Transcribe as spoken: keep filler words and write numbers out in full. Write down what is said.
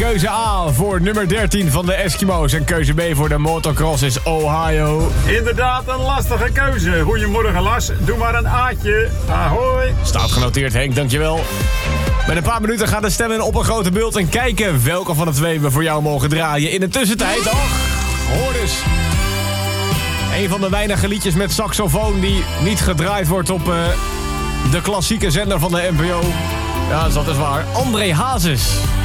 keuze A voor nummer dertien van de Eskimo's. En keuze B voor de motocross is Ohio. Inderdaad, een lastige keuze. Goedemorgen, Lars. Doe maar een A'tje. Ahoy. Staat genoteerd, Henk, dankjewel. Met een paar minuten gaan de stemmen op een grote beeld en kijken welke van de twee we voor jou mogen draaien. In de tussentijd, och, hoor dus. Een van de weinige liedjes met saxofoon die niet gedraaid wordt op uh, de klassieke zender van de N P O. Ja, dat is waar. André Hazes.